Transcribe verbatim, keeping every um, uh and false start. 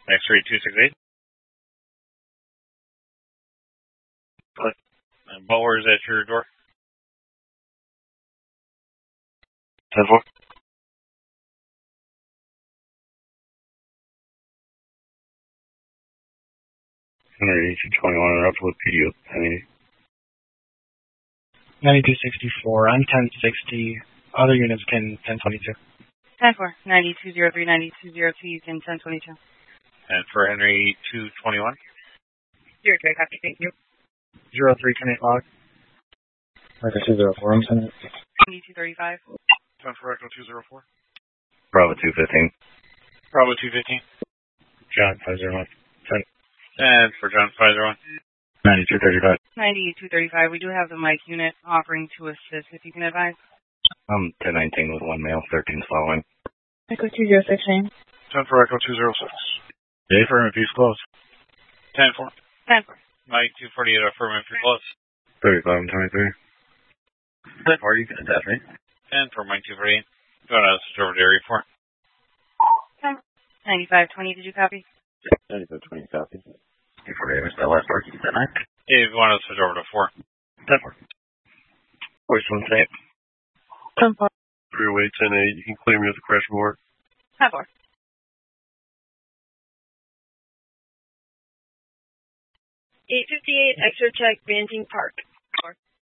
X-ray two six eight. What? And Bower is at your door. ten four. eighty-two twenty-one and up with P D O. ninety-two sixty-four. I'm ten sixty. Other units can ten twenty-two. ten four. ninety-two oh three, ninety-two oh two, you can ten twenty-two. And for Henry two twenty-one. Zero three, copy, thank you. Zero three, commit log. Like I said, zero four, I'm sending it. ninety-two thirty-five. ten for Echo two zero four. Bravo two fifteen. Bravo two fifteen. John five zero one. ten. And for John five zero one. ninety-two thirty-five. ninety-two thirty-five. We do have the mic unit offering to assist, if you can advise. Um, ten nineteen with one male, thirteen following. Echo two zero six nine. ten for Echo two zero six. J for him if he's close. ten four. ten four. Mike two forty-eight, affirm if you're close. thirty-five twenty-three. ten four, you can attach me. ten for Mike two forty-eight. Go on, switch over to area four. ninety-five twenty, did you copy? ninety-five twenty, copy. ten forty-eight, Mister Last Park, you ten nine. If you want to switch over to four. ten four. Voice one same. ten four. Freeway ten eight, you can clear me with the crash report. ten four. eight fifty-eight, extra check, Banting Park.